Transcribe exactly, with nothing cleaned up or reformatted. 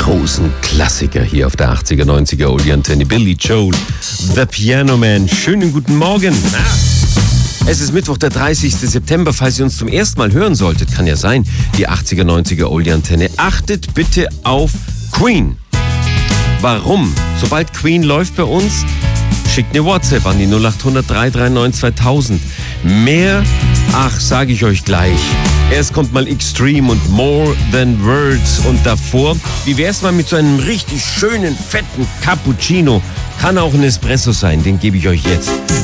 großen Klassiker hier auf der achtziger, neunziger Oldie Antenne. Billy Joel, The Piano Man. Schönen guten Morgen. Ah. Es ist Mittwoch, der dreißigster September. Falls ihr uns zum ersten Mal hören solltet, kann ja sein, die achtziger, neunziger Oldie Antenne. Achtet bitte auf Queen. Warum? Sobald Queen läuft bei uns, schickt eine WhatsApp an die null acht hundert, drei drei neun, zweitausend. Mehr, ach, sage ich euch gleich. Erst kommt mal Extreme und More Than Words und davor. Wie wär's mal mit so einem richtig schönen, fetten Cappuccino? Kann auch ein Espresso sein, den gebe ich euch jetzt.